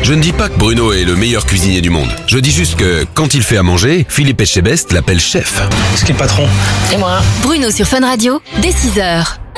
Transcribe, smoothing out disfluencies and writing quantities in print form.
Je ne dis pas que Bruno est le meilleur cuisinier du monde. Je dis juste que, quand il fait à manger, Philippe Etchebest l'appelle chef. C'est qui le patron? Et moi. Bruno sur Fun Radio, dès 6h.